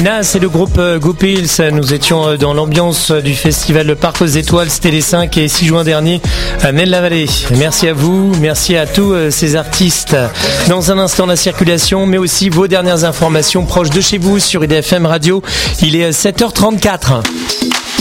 Nas et le groupe Goupils, nous étions dans l'ambiance du festival Le Parc aux Étoiles, c'était les 5 et 6 juin dernier à Nel-la-Vallée. Merci à vous, merci à tous ces artistes. Dans un instant, la circulation, mais aussi vos dernières informations proches de chez vous sur IDFM Radio. Il est 7h34.